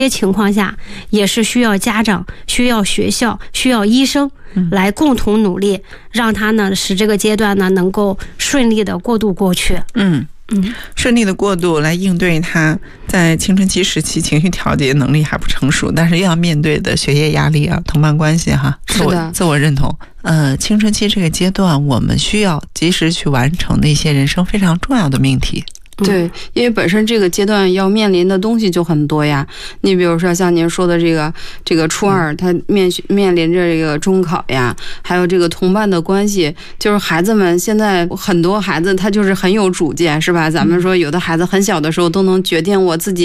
些情况下也是需要家长、需要学校、需要医生来共同努力，让他呢使这个阶段呢能够顺利的过渡过去。 顺利的过渡来应对他在青春期时期情绪调节能力还不成熟，但是又要面对的学业压力啊、同伴关系哈、自我认同。青春期这个阶段，我们需要及时去完成的一些人生非常重要的命题。 对，因为本身这个阶段要面临的东西就很多呀。你比如说像您说的这个初二，他面临着这个中考呀，还有这个同伴的关系，就是孩子们现在很多孩子他就是很有主见，是吧？咱们说有的孩子很小的时候都能决定我自己